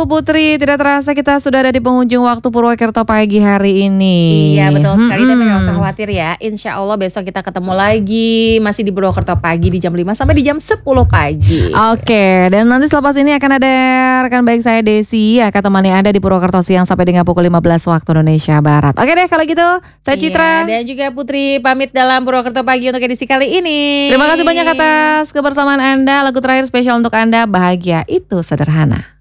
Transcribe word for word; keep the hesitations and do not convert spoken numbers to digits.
Putri, tidak terasa kita sudah ada di penghujung waktu Purwokerto pagi hari ini. Iya betul sekali, hmm. tapi gak usah khawatir ya. Insya Allah besok kita ketemu lagi, masih di Purwokerto pagi di jam lima sampai di jam sepuluh pagi. Oke, dan nanti selepas ini akan ada rekan baik saya Desi akan temani Anda di Purwokerto siang sampai dengan pukul lima belas waktu Indonesia Barat. Oke deh kalau gitu, saya Citra. Iya, dan juga Putri pamit dalam Purwokerto pagi untuk edisi kali ini. Terima kasih banyak atas kebersamaan Anda. Lagu terakhir spesial untuk Anda, Bahagia Itu Sederhana.